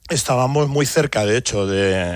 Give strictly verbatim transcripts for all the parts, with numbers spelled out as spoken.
estábamos muy cerca, de hecho, de,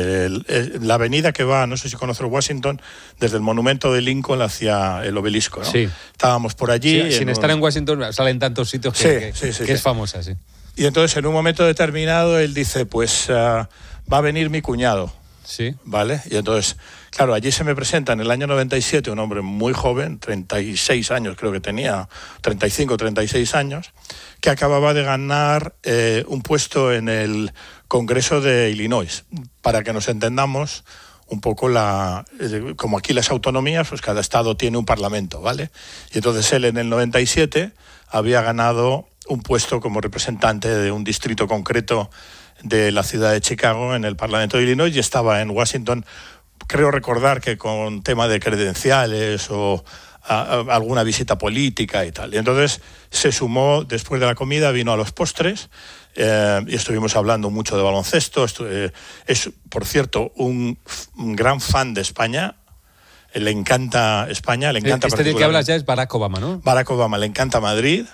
de la avenida que va, no sé si conoces Washington, desde el monumento de Lincoln hacia el obelisco, ¿no? Sí. Estábamos por allí. Sí, sin en estar un... en Washington salen tantos sitios que, sí, que, sí, sí, que sí. es famosa, sí. Y entonces, en un momento determinado, él dice, pues uh, va a venir mi cuñado. Sí. ¿Vale? Y entonces, claro, allí se me presenta en el año noventa y siete un hombre muy joven, treinta y seis años creo que tenía, treinta y cinco, treinta y seis años, que acababa de ganar eh, un puesto en el Congreso de Illinois. Para que nos entendamos un poco, la eh, como aquí las autonomías, pues cada estado tiene un parlamento, ¿vale? Y entonces él en el noventa y siete había ganado un puesto como representante de un distrito concreto de la ciudad de Chicago en el Parlamento de Illinois y estaba en Washington, creo recordar que con tema de credenciales o a, a, alguna visita política y tal. Y entonces se sumó, después de la comida, vino a los postres eh, y estuvimos hablando mucho de baloncesto. Estu- eh, es, por cierto, un, un gran fan de España. Le encanta España, le encanta Este del que hablas ya es Barack Obama, ¿no? Barack Obama, le encanta Madrid.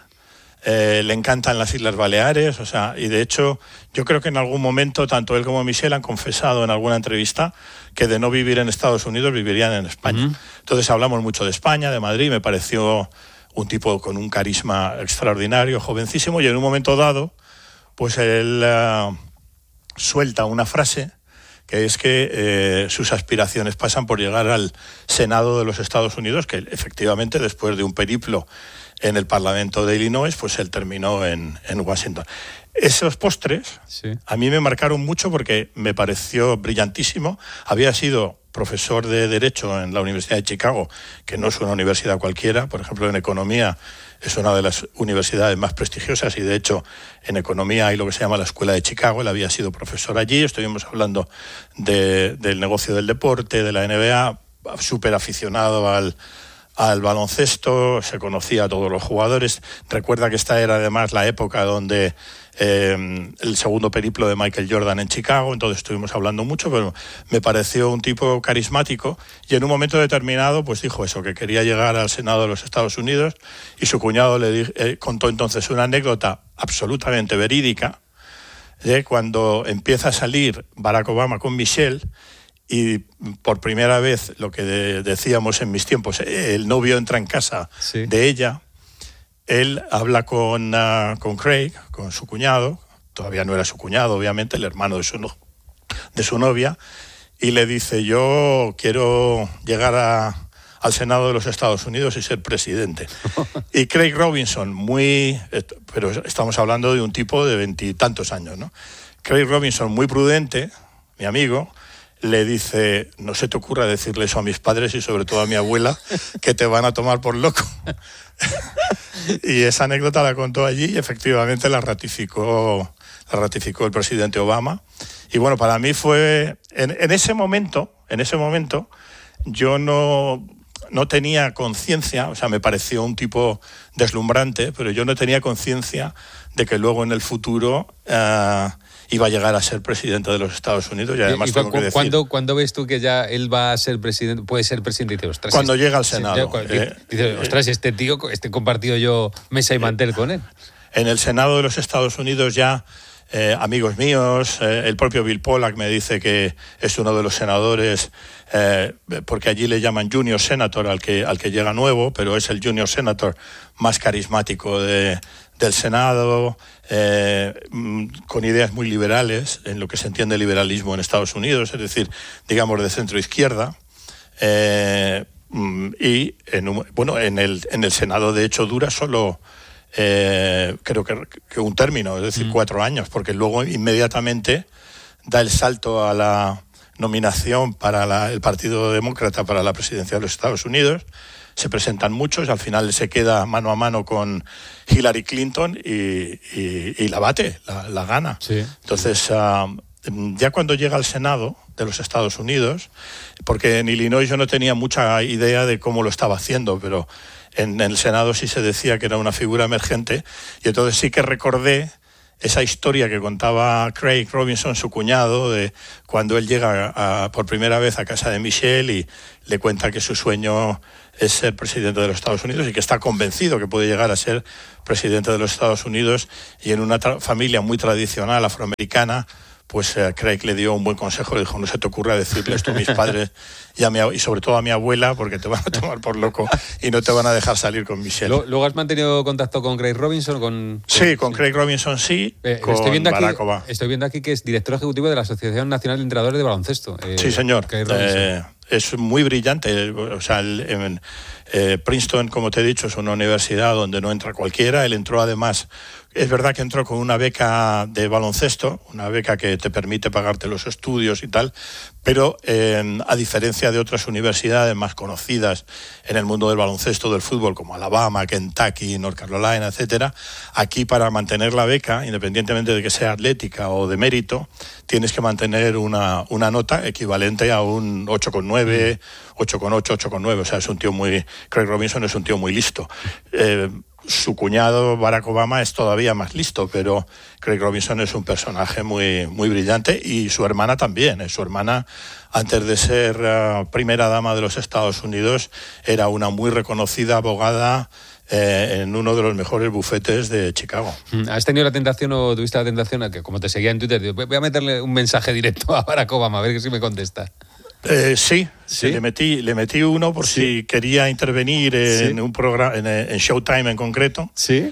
Eh, le encantan las Islas Baleares, o sea, y de hecho yo creo que en algún momento tanto él como Michelle han confesado en alguna entrevista que de no vivir en Estados Unidos vivirían en España. Uh-huh. Entonces hablamos mucho de España, de Madrid, me pareció un tipo con un carisma extraordinario, jovencísimo, y en un momento dado pues él uh, suelta una frase que es que eh, sus aspiraciones pasan por llegar al Senado de los Estados Unidos, que efectivamente después de un periplo en el Parlamento de Illinois, pues él terminó en, en Washington. Esos postres sí. a mí me marcaron mucho porque me pareció brillantísimo. Había sido profesor de Derecho en la Universidad de Chicago, que no es una universidad cualquiera, por ejemplo en Economía es una de las universidades más prestigiosas y de hecho en Economía hay lo que se llama la Escuela de Chicago. Él había sido profesor allí, estuvimos hablando de, del negocio del deporte, de la N B A, súper aficionado al al baloncesto, se conocía a todos los jugadores. Recuerda que esta era además la época donde eh, el segundo periplo de Michael Jordan en Chicago, entonces estuvimos hablando mucho, pero me pareció un tipo carismático y en un momento determinado pues dijo eso, que quería llegar al Senado de los Estados Unidos y su cuñado le di- eh, contó entonces una anécdota absolutamente verídica de cuando empieza a salir Barack Obama con Michelle. Y por primera vez, lo que de, decíamos en mis tiempos, el novio entra en casa sí. de ella, él habla con, uh, con Craig, con su cuñado, todavía no era su cuñado, obviamente, el hermano de su, no, de su novia, y le dice, yo quiero llegar a, al Senado de los Estados Unidos y ser presidente. Y Craig Robinson, muy, pero estamos hablando de un tipo de veintitantos años, ¿no? Craig Robinson, muy prudente, mi amigo, le dice, no se te ocurra decirle eso a mis padres y sobre todo a mi abuela, que te van a tomar por loco. Y esa anécdota la contó allí y efectivamente la ratificó, la ratificó el presidente Obama. Y bueno, para mí fue, en, en ese momento, en ese momento, yo no, no tenía conciencia, o sea, me pareció un tipo deslumbrante, pero yo no tenía conciencia de que luego en el futuro uh, iba a llegar a ser presidente de los Estados Unidos. Y además ¿Y, y tengo que decir, ¿cuándo, ¿cuándo ves tú que ya él va a ser presidente, puede ser presidente? Dice, ostras, cuando este, llega al Senado. Eh, dice, ostras, este tío, este compartido yo mesa y mantel eh, con él. En el Senado de los Estados Unidos ya eh, amigos míos, eh, el propio Bill Pollack me dice que es uno de los senadores, eh, porque allí le llaman Junior Senator al que, al que llega nuevo, pero es el Junior Senator más carismático de, del Senado, eh, con ideas muy liberales, en lo que se entiende liberalismo en Estados Unidos, es decir, digamos de centro-izquierda. Eh, y en un, bueno, en el, en el Senado de hecho dura solo... Eh, creo que, que un término, es decir, mm. cuatro años, porque luego inmediatamente da el salto a la nominación para la, el Partido Demócrata para la presidencia de los Estados Unidos. Se presentan muchos, al final se queda mano a mano con Hillary Clinton y, y, y la bate, la, la gana. Sí. Entonces, uh, ya cuando llega al Senado de los Estados Unidos, porque en Illinois yo no tenía mucha idea de cómo lo estaba haciendo, pero en el Senado sí se decía que era una figura emergente, y entonces sí que recordé esa historia que contaba Craig Robinson, su cuñado, de cuando él llega a, por primera vez a casa de Michelle y le cuenta que su sueño es ser presidente de los Estados Unidos y que está convencido que puede llegar a ser presidente de los Estados Unidos, y en una tra- familia muy tradicional afroamericana, pues eh, Craig le dio un buen consejo, le dijo: no se te ocurra decirle esto a mis padres y, a mi, y sobre todo a mi abuela, porque te van a tomar por loco y no te van a dejar salir con Michelle. ¿Luego has mantenido contacto con Craig Robinson? Con, con... Sí, con Craig Robinson sí, eh, con estoy viendo Barack aquí, Obama. Estoy viendo aquí que es director ejecutivo de la Asociación Nacional de Entrenadores de Baloncesto. Eh, Sí, señor. Craig Robinson. Eh, es muy brillante. O sea, el, en, eh, Princeton, como te he dicho, es una universidad donde no entra cualquiera. Él entró además, es verdad que entró con una beca de baloncesto, una beca que te permite pagarte los estudios y tal, pero eh, a diferencia de otras universidades más conocidas en el mundo del baloncesto, del fútbol, como Alabama, Kentucky, North Carolina, etcétera, aquí para mantener la beca, independientemente de que sea atlética o de mérito, tienes que mantener una, una nota equivalente a un ocho coma nueve, ocho coma ocho, ocho coma nueve. O sea, es un tío muy... Craig Robinson es un tío muy listo. Eh, su cuñado Barack Obama es todavía más listo, pero Craig Robinson es un personaje muy, muy brillante, y su hermana también. Eh. Su hermana, antes de ser uh, primera dama de los Estados Unidos, era una muy reconocida abogada eh, en uno de los mejores bufetes de Chicago. ¿Has tenido la tentación o tuviste la tentación, a que como te seguía en Twitter, digo, voy a meterle un mensaje directo a Barack Obama, a ver si me contesta? Eh, sí, ¿Sí? Le metí, le metí uno por Sí. si quería intervenir en ¿Sí? un programa, en, en Showtime en concreto. ¿Sí?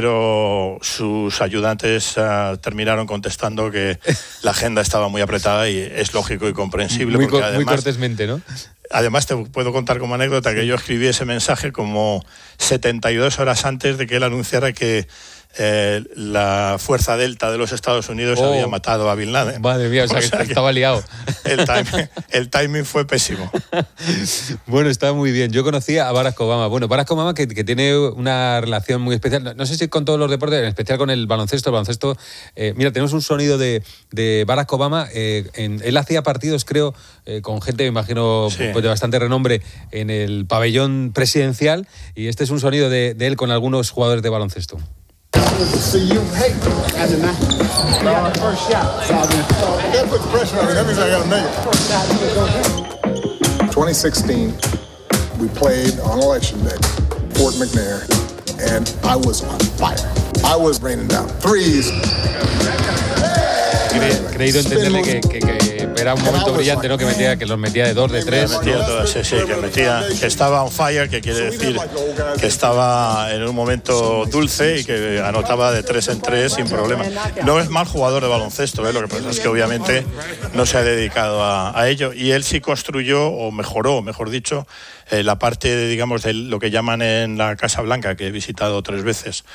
Pero sus ayudantes uh, terminaron contestando que la agenda estaba muy apretada, y es lógico y comprensible. Muy, porque co- además, muy cortésmente, ¿no? Además, te puedo contar como anécdota que yo escribí ese mensaje como setenta y dos horas antes de que él anunciara que eh, la Fuerza Delta de los Estados Unidos Oh. había matado a Bin Laden. Madre mía, o sea, O que sea que estaba liado. El timing, el timing fue pésimo. Bueno, está muy bien. Yo conocía a Barack Obama. Bueno, Barack Obama que, que tiene una relación muy especial. No, no sé si con todos los deportes, en especial con el baloncesto. El baloncesto, eh, mira, tenemos un sonido de, de Barack Obama. Eh, en, él hacía partidos, creo, eh, con gente, me imagino, Sí. pues, de bastante renombre en el pabellón presidencial. Y este es un sonido de, de él con algunos jugadores de baloncesto. See you. Hey, as a man, you got the first shot. I can't put the pressure on me. That means I got to make it. twenty sixteen, we played on election day, Fort McNair, and I was on fire. I was raining down threes. Cre- creído entenderle que, que, que era un momento brillante, ¿no? Que metía, que los metía de dos, de tres. Metía todas, sí, sí, que metía, que estaba on fire, que quiere decir que estaba en un momento dulce y que anotaba de tres en tres sin problema. No es mal jugador de baloncesto, ¿eh? Lo que pasa es que obviamente no se ha dedicado a, a ello, y él sí construyó, o mejoró, mejor dicho, eh, la parte, digamos, de lo que llaman en la Casa Blanca, que he visitado tres veces.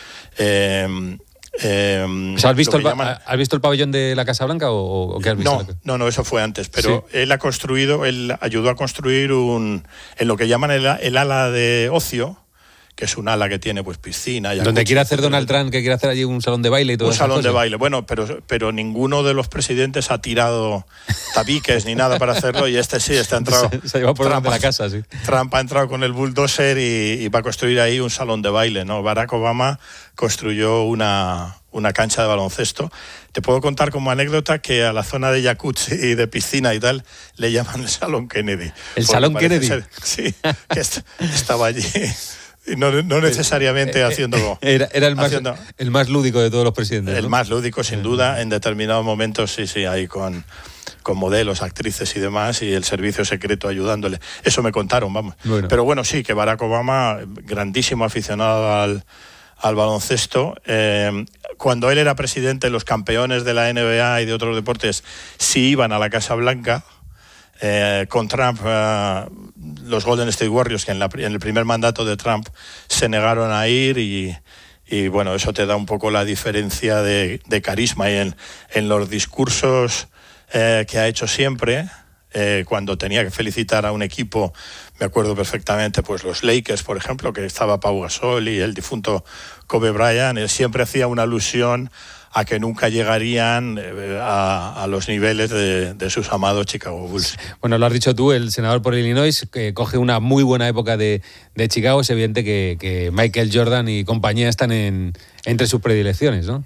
Eh, Eh, O sea, ¿has, visto lo el, que pa- llaman- ¿Has visto el pabellón de la Casa Blanca o, o qué has visto? No, no, no, eso fue antes, pero sí. Él ha construido, él ayudó a construir un, en lo que llaman el, el ala de ocio, que es un ala que tiene pues piscina. Donde quiere hacer Donald Trump, que quiere hacer allí un salón de baile y todo Un esas salón cosas. de baile, bueno, pero, pero ninguno de los presidentes ha tirado tabiques ni nada para hacerlo, y este sí, este ha entrado. Se, se ha llevado por delante de la casa, sí. Trump ha entrado con el bulldozer y, y va a construir ahí un salón de baile, ¿no? Barack Obama construyó una, una cancha de baloncesto. Te puedo contar como anécdota que a la zona de jacuzzi y de piscina y tal le llaman el Salón Kennedy. ¿El Salón Kennedy? Ser, sí, que est- estaba allí. Y no, no necesariamente haciendo... Era, era el, más, haciendo, el más lúdico de todos los presidentes, El ¿no? más lúdico, sin duda. En determinados momentos, sí, sí, ahí con, con modelos, actrices y demás, y el servicio secreto ayudándole. Eso me contaron, vamos. Bueno. Pero bueno, sí, que Barack Obama, grandísimo aficionado al, al baloncesto. Eh, cuando él era presidente, los campeones de la N B A y de otros deportes sí iban a la Casa Blanca. Eh, con Trump, eh, los Golden State Warriors, que en, la, en el primer mandato de Trump se negaron a ir, y, y bueno, eso te da un poco la diferencia de, de carisma. Y en, en los discursos eh, que ha hecho siempre, eh, cuando tenía que felicitar a un equipo, me acuerdo perfectamente, pues los Lakers, por ejemplo, que estaba Pau Gasol y el difunto Kobe Bryant, él siempre hacía una alusión a que nunca llegarían eh, a, a los niveles de, de sus amados Chicago Bulls. Bueno, lo has dicho tú, el senador por Illinois, que coge una muy buena época de, de Chicago. Es evidente que, que Michael Jordan y compañía están en, entre sus predilecciones, ¿no?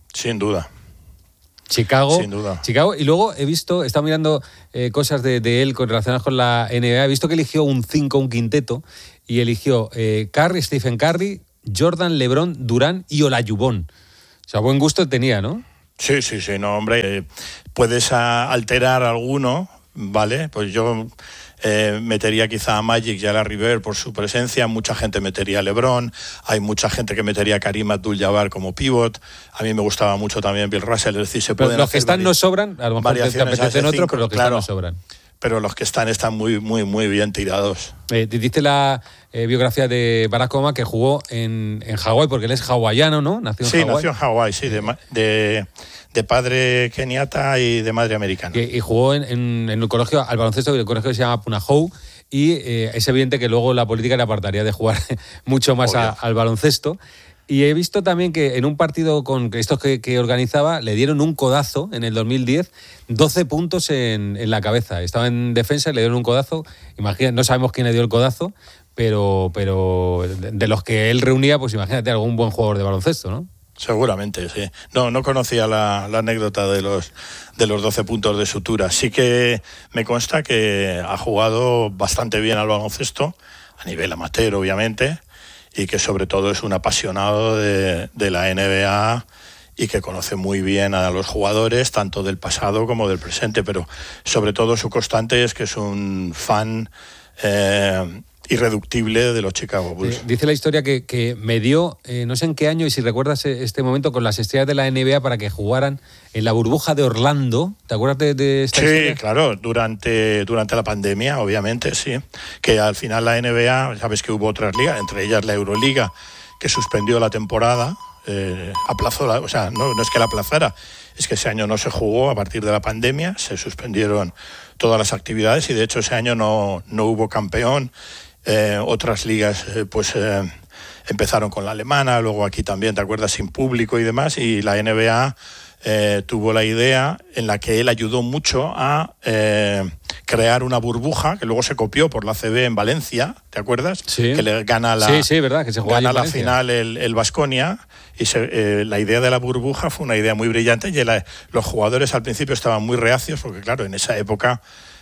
Sin duda. Chicago, Sin duda. Chicago. Y luego he visto, he estado mirando eh, cosas de, de él con, relacionadas con la N B A. He visto que eligió un cinco, un quinteto, y eligió eh, Curry, Stephen Curry, Jordan, LeBron, Durant y Olajuwon. O sea, buen gusto tenía, ¿no? Sí, sí, sí, no, hombre. Eh, puedes a, alterar alguno, ¿vale? Pues yo eh, metería quizá a Magic y a Larry Bird por su presencia. Mucha gente metería a LeBron. Hay mucha gente que metería a Kareem Abdul-Jabbar como pivot. A mí me gustaba mucho también Bill Russell. Es decir, se pero pueden los que están vari- no sobran. A lo mejor te, te apetecen otros, pero los que claro, están no sobran. Pero los que están están muy, muy, muy bien tirados. Eh, diste la eh, biografía de Barack Obama, que jugó en, en Hawái, porque él es hawaiano, ¿no? Nació en sí, Hawái. nació en Hawái, sí, de, de, de padre keniata y de madre americana. Y, y jugó en, en, en el colegio, al baloncesto, el colegio que se llama Punahou, y eh, es evidente que luego la política le apartaría de jugar mucho más a, al baloncesto. Y he visto también que en un partido con estos que, que organizaba le dieron un codazo en el dos mil diez, doce puntos en, en la cabeza. Estaba en defensa y le dieron un codazo. Imagina, no sabemos quién le dio el codazo, pero, pero de, de los que él reunía, pues imagínate, algún buen jugador de baloncesto, ¿no? Seguramente, sí. No, no conocía la, la anécdota de los de los doce puntos de sutura. Sí que me consta que ha jugado bastante bien al baloncesto, a nivel amateur, obviamente, y que sobre todo es un apasionado de, de la N B A y que conoce muy bien a los jugadores, tanto del pasado como del presente, pero sobre todo su constante es que es un fan eh, irreductible de los Chicago Bulls. Eh, dice la historia que, que me dio, eh, no sé en qué año, y si recuerdas este momento, con las estrellas de la N B A para que jugaran en la burbuja de Orlando. ¿Te acuerdas de, de esta sí, historia? Sí, claro, durante, durante la pandemia, obviamente, sí. Que al final la N B A, sabes que hubo otras ligas, entre ellas la Euroliga, que suspendió la temporada, eh, aplazó la, o sea, no, no es que la aplazara, es que ese año no se jugó a partir de la pandemia, se suspendieron todas las actividades y de hecho ese año no, no hubo campeón. Eh, otras ligas eh, pues eh, empezaron con la alemana, luego aquí también, ¿te acuerdas?, sin público y demás, y la N B A eh, tuvo la idea en la que él ayudó mucho a eh, crear una burbuja que luego se copió por la A C B en Valencia, ¿te acuerdas? Sí. Que le gana la, sí, sí, verdad, que se gana la Valencia. final el, el Baskonia, y se, eh, la idea de la burbuja fue una idea muy brillante y la, los jugadores al principio estaban muy reacios porque claro, en esa época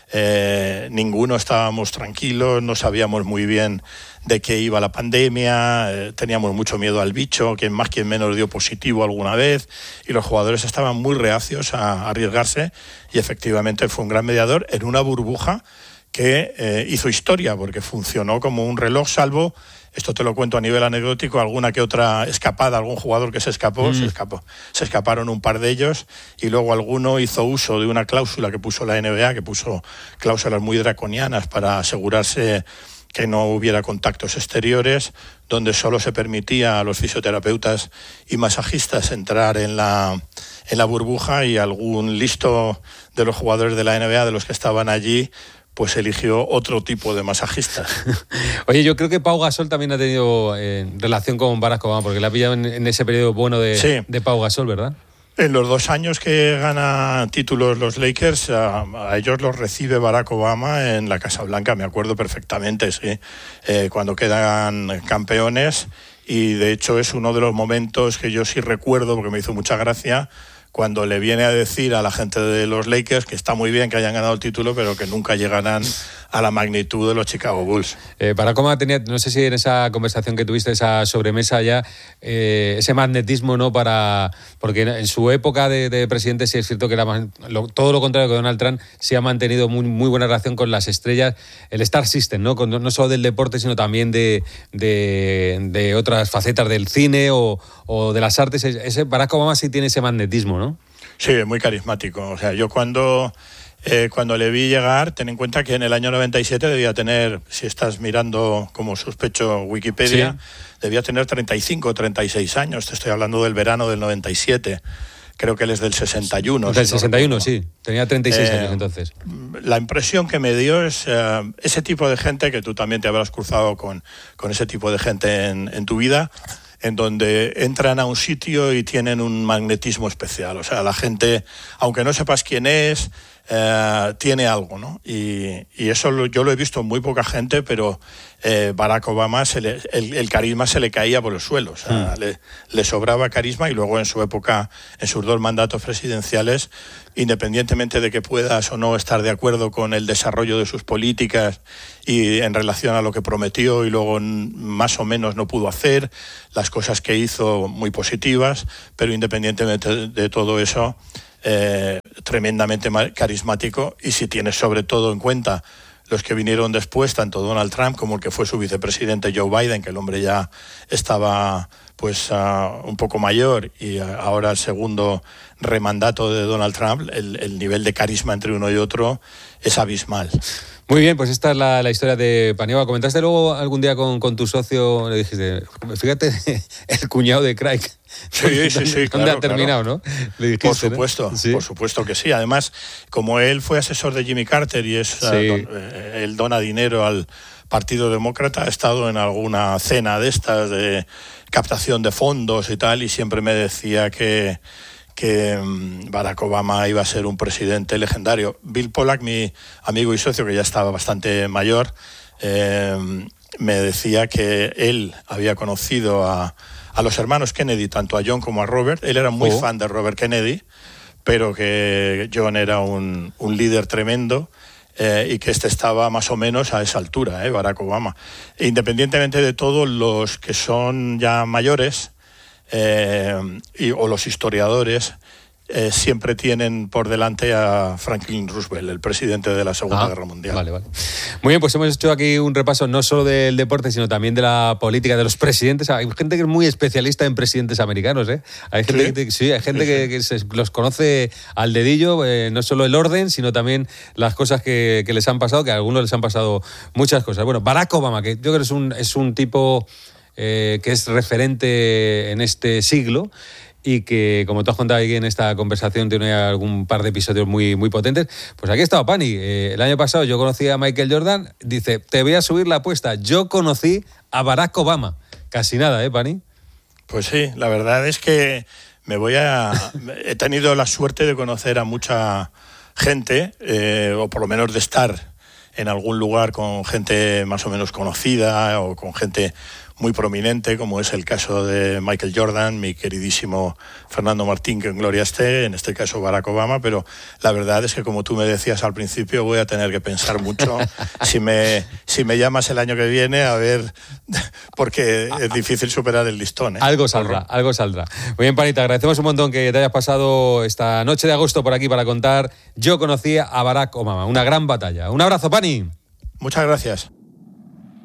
Eh, ninguno estábamos tranquilos, no sabíamos muy bien de qué iba la pandemia, eh, teníamos mucho miedo al bicho, quien más quien menos dio positivo alguna vez, y los jugadores estaban muy reacios a, a arriesgarse, y efectivamente fue un gran mediador en una burbuja que eh, hizo historia porque funcionó como un reloj, salvo, esto te lo cuento a nivel anecdótico, alguna que otra escapada, algún jugador que se escapó, mm. se escapó, se escaparon un par de ellos y luego alguno hizo uso de una cláusula que puso la N B A, que puso cláusulas muy draconianas para asegurarse que no hubiera contactos exteriores, donde solo se permitía a los fisioterapeutas y masajistas entrar en la, en la burbuja, y algún listo de los jugadores de la N B A, de los que estaban allí, pues eligió otro tipo de masajistas. Oye, yo creo que Pau Gasol también ha tenido eh, relación con Barack Obama, porque la ha pillado en, en ese periodo bueno de, sí. de Pau Gasol, ¿verdad? En los dos años que gana títulos los Lakers, a, a ellos los recibe Barack Obama en la Casa Blanca, me acuerdo perfectamente, sí, eh, cuando quedan campeones, y de hecho es uno de los momentos que yo sí recuerdo, porque me hizo mucha gracia, cuando le viene a decir a la gente de los Lakers que está muy bien que hayan ganado el título, pero que nunca llegarán a la magnitud de los Chicago Bulls. Eh, Barack Obama tenía, no sé si en esa conversación que tuviste, esa sobremesa ya, eh, ese magnetismo, ¿no? Para, porque en su época de, de presidente sí es cierto que era más, lo, todo lo contrario que Donald Trump, sí ha mantenido muy, muy buena relación con las estrellas, el Star System, ¿no? Con, no solo del deporte, sino también de, de, de otras facetas del cine o, o de las artes. Ese Barack Obama sí tiene ese magnetismo, ¿no? Sí, muy carismático. O sea, yo cuando, eh, cuando le vi llegar, ten en cuenta que en el año noventa y siete debía tener, si estás mirando como sospecho Wikipedia, sí. debía tener treinta y cinco o treinta y seis años. Te estoy hablando del verano del noventa y siete. Creo que él es del sesenta y uno. Del si sesenta y uno, no sí. Tenía treinta y seis eh, años entonces. La impresión que me dio es eh, ese tipo de gente, que tú también te habrás cruzado con, con ese tipo de gente en, en tu vida, en donde entran a un sitio y tienen un magnetismo especial. O sea, la gente, aunque no sepas quién es, eh, tiene algo, ¿no? Y, y eso lo, yo lo he visto en muy poca gente, pero eh, Barack Obama, se le, el, el carisma se le caía por el suelo, o sea, mm. le, le sobraba carisma, y luego en su época, en sus dos mandatos presidenciales, independientemente de que puedas o no estar de acuerdo con el desarrollo de sus políticas y en relación a lo que prometió y luego más o menos no pudo hacer, las cosas que hizo muy positivas, pero independientemente de todo eso, eh, tremendamente carismático. Y si tienes sobre todo en cuenta los que vinieron después, tanto Donald Trump como el que fue su vicepresidente Joe Biden, que el hombre ya estaba pues uh, un poco mayor, y uh, ahora el segundo remandato de Donald Trump, el, el nivel de carisma entre uno y otro es abismal. Muy bien, pues esta es la, la historia de Paniagua. ¿Comentaste luego algún día con, con tu socio? Le dijiste, fíjate, el cuñado de Craig. Sí, sí, sí. ¿Dónde claro, ha terminado, claro. no? Le dijiste, por supuesto, ¿no? ¿Sí? Por supuesto que sí. Además, como él fue asesor de Jimmy Carter y es sí. uh, don, eh, él dona dinero al Partido Demócrata, ha estado en alguna cena de estas de captación de fondos y tal, y siempre me decía que que Barack Obama iba a ser un presidente legendario. Bill Pollack, mi amigo y socio, que ya estaba bastante mayor, eh, me decía que él había conocido a, a los hermanos Kennedy, tanto a John como a Robert. Él era muy oh. fan de Robert Kennedy, pero que John era un, un líder tremendo, eh, y que este estaba más o menos a esa altura, eh, Barack Obama. E independientemente de todo, los que son ya mayores, Eh, y, o los historiadores eh, siempre tienen por delante a Franklin Roosevelt, el presidente de la Segunda ah, Guerra Mundial. Vale, vale. Muy bien, pues hemos hecho aquí un repaso no solo del deporte, sino también de la política, de los presidentes. Hay gente que es muy especialista en presidentes americanos, ¿eh? Hay gente, ¿Sí? Que, sí, hay gente sí, que, sí. que se, los conoce al dedillo, eh, no solo el orden, sino también las cosas que, que les han pasado, que a algunos les han pasado muchas cosas. Bueno, Barack Obama, que yo creo que es un, es un tipo Eh, que es referente en este siglo y que, como tú has contado aquí en esta conversación, tiene algún par de episodios muy, muy potentes. Pues aquí ha estado Pani. Eh, el año pasado yo conocí a Michael Jordan. Dice, te voy a subir la apuesta. Yo conocí a Barack Obama. Casi nada, ¿eh, Pani? Pues sí, la verdad es que me voy a... he tenido la suerte de conocer a mucha gente, eh, o por lo menos de estar en algún lugar con gente más o menos conocida o con gente muy prominente, como es el caso de Michael Jordan, mi queridísimo Fernando Martín, que en gloria esté, en este caso Barack Obama, pero la verdad es que, como tú me decías al principio, voy a tener que pensar mucho si me, si me llamas el año que viene, a ver, porque es difícil superar el listón, ¿eh? Algo saldrá, algo saldrá. Muy bien, Pani, te agradecemos un montón que te hayas pasado esta noche de agosto por aquí para contar Yo conocí a Barack Obama, una gran batalla. Un abrazo, Pani. Muchas gracias.